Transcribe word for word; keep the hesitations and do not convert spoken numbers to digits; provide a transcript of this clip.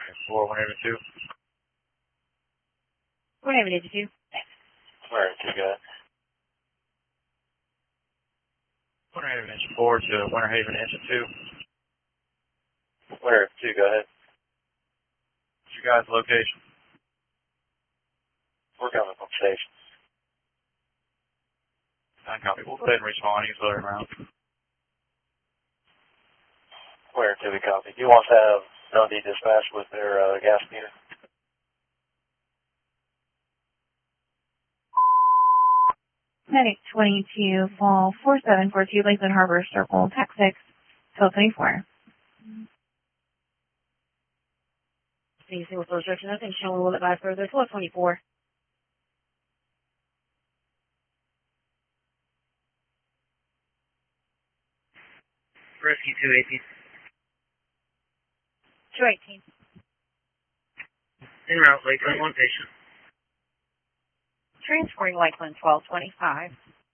four, one eight two. one eight two. Where to go? Winter Haven engine four to Winter Haven engine two. Where to go ahead? What's your guys' location? We're coming from station. Nine copy. We'll go ahead and respond. You can float around. Where to be copy? You want to have Dundee dispatch with their uh, gas meter? Medic twenty-two, fall four seven four two, Lakeland Harbor Circle, Tech six, twelve twenty-four. See, single source direction, nothing showing a little bit by further, twelve twenty-four. Rescue two eighteen. two eighteen. En route, Lakeland, one patient. Transporting Lakeland twelve twenty-five.